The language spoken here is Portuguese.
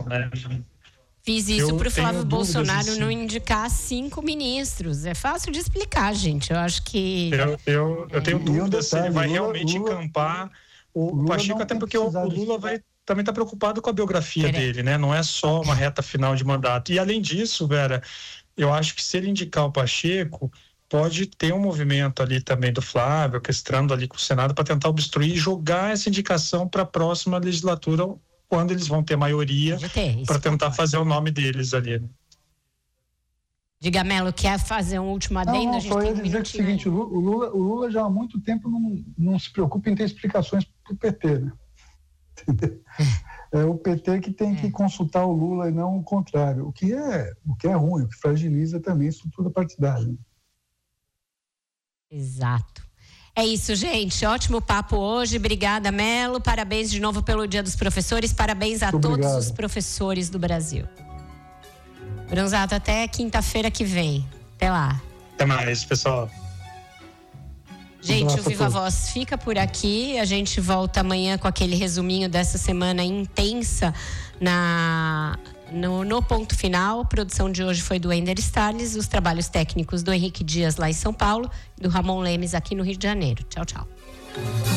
né? Fiz isso para o Flávio Bolsonaro não indicar 5 ministros. É fácil de explicar, gente. Eu acho que... Eu tenho dúvida se ele vai realmente encampar o Pacheco, até porque o Lula vai também estar preocupado com a biografia dele, né? Não é só uma reta final de mandato. E além disso, Vera, eu acho que se ele indicar o Pacheco, pode ter um movimento ali também do Flávio, orquestrando ali com o Senado para tentar obstruir e jogar essa indicação para a próxima legislatura, quando eles vão ter maioria para tentar fazer o nome deles ali. Diga, Melo, quer fazer um último adendo? A gente tem um minutinho. O seguinte, o Lula já há muito tempo não se preocupa em ter explicações para o PT, né? É o PT que tem que consultar o Lula e não o contrário, o que é ruim, o que fragiliza também a estrutura partidária. Né? Exato. É isso, gente. Ótimo papo hoje. Obrigada, Melo. Parabéns de novo pelo Dia dos Professores. Parabéns a todos os professores do Brasil. Bronzato, até quinta-feira que vem. Até lá. Até mais, pessoal. Gente, o Viva Voz fica por aqui. A gente volta amanhã com aquele resuminho dessa semana intensa no ponto final. A produção de hoje foi do Ender Salles, os trabalhos técnicos do Henrique Dias lá em São Paulo, do Ramon Lemes aqui no Rio de Janeiro. Tchau, tchau.